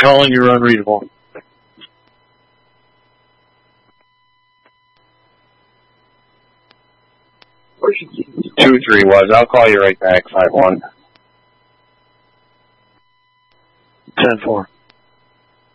Calling, you're unreadable. 2-3 was. I'll call you right back, 5-1. 10-4.